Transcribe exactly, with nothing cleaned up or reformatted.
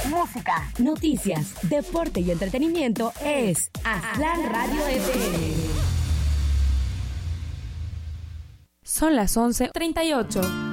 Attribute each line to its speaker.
Speaker 1: música, noticias, deporte y entretenimiento es Aztlán Radio F M.
Speaker 2: Son las once treinta y ocho.